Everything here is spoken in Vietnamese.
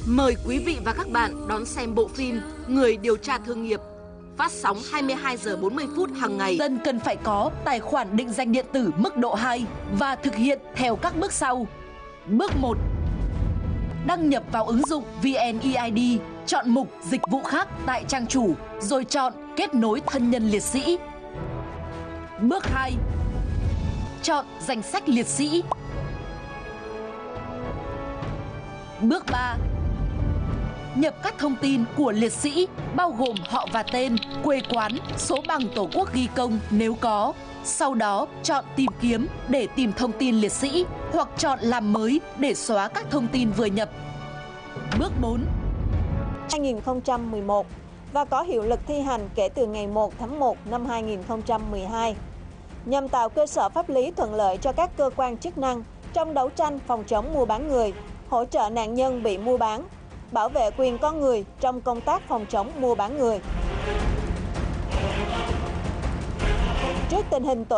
Mời quý vị và các bạn đón xem bộ phim Người điều tra thương nghiệp, phát sóng 22 giờ 40 phút hàng ngày. Dân cần phải có tài khoản định danh điện tử mức độ 2 và thực hiện theo các bước sau. Bước 1. Đăng nhập vào ứng dụng VNeID, chọn mục Dịch vụ khác tại trang chủ, rồi chọn Kết nối thân nhân liệt sĩ. Bước 2. Chọn danh sách liệt sĩ. Bước 3. Nhập các thông tin của liệt sĩ, bao gồm họ và tên, quê quán, số bằng Tổ quốc ghi công nếu có. Sau đó chọn tìm kiếm để tìm thông tin liệt sĩ, hoặc chọn làm mới để xóa các thông tin vừa nhập. Bước 4. 2011 và có hiệu lực thi hành kể từ ngày 1 tháng 1 năm 2012, nhằm tạo cơ sở pháp lý thuận lợi cho các cơ quan chức năng trong đấu tranh phòng chống mua bán người, hỗ trợ nạn nhân bị mua bán, bảo vệ quyền con người trong công tác phòng chống mua bán người. Trước tình hình